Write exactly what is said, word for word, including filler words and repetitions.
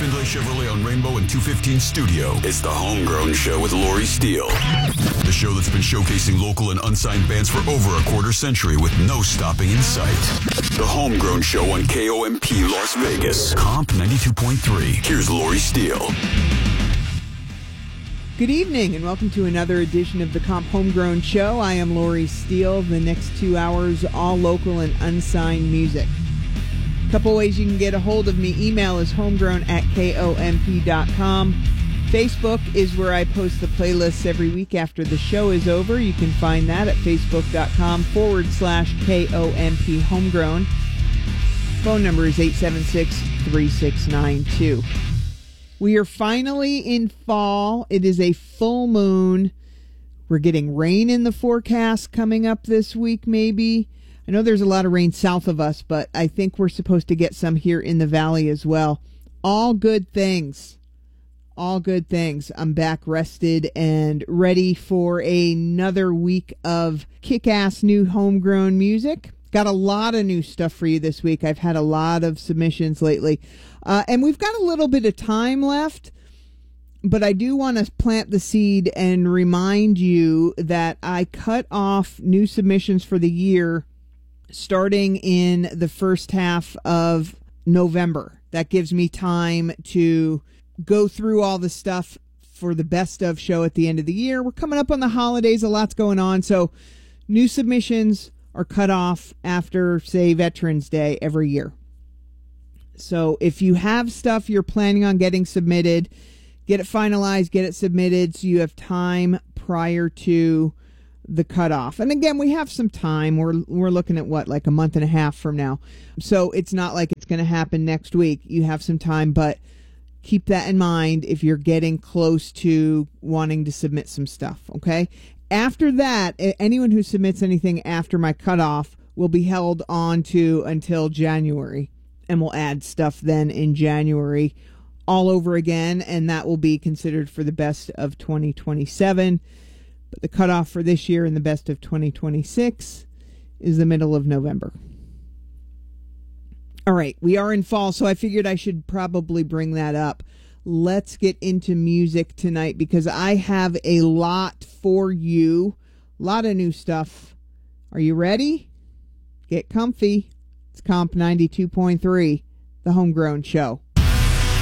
Findlay Chevrolet on Rainbow and two fifteen Studio. It's the Homegrown Show with Lori Steele. The show that's been showcasing local and unsigned bands for over a quarter century with no stopping in sight. The Homegrown Show on K O M P Las Vegas. Comp ninety-two point three. Here's Lori Steele. Good evening and welcome to another edition of the Comp Homegrown Show. I am Lori Steele. The next two hours, all local and unsigned music. A couple ways you can get a hold of me. Email is homegrown at komp dot com. Facebook is where I post the playlists every week after the show is over. You can find that at facebook.com forward slash KOMP Homegrown. Phone number is eight seven six, three six nine two. We are finally in fall. It is a full moon. We're getting rain in the forecast coming up this week, maybe. I know there's a lot of rain south of us, but I think we're supposed to get some here in the valley as well. All good things. All good things. I'm back rested and ready for another week of kick-ass new homegrown music. Got a lot of new stuff for you this week. I've had a lot of submissions lately. Uh, and we've got a little bit of time left, but I do want to plant the seed and remind you that I cut off new submissions for the year starting in the first half of November. That gives me time to go through all the stuff for the best of show at the end of the year. We're coming up on the holidays. A lot's going on. So new submissions are cut off after, say, Veterans Day every year. So if you have stuff you're planning on getting submitted, get it finalized, get it submitted so you have time prior to the cutoff. And again, we have some time. We're we're looking at what, like a month and a half from now. So it's not like it's going to happen next week. You have some time, but keep that in mind if you're getting close to wanting to submit some stuff, okay? After that, anyone who submits anything after my cutoff will be held on to until January. And we'll add stuff then in January all over again, and that will be considered for the best of twenty twenty-seven. But the cutoff for this year and the best of twenty twenty-six is the middle of November. All right, we are in fall, so I figured I should probably bring that up. Let's get into music tonight because I have a lot for you. A lot of new stuff. Are you ready? Get comfy. It's Comp ninety-two point three, the Homegrown Show.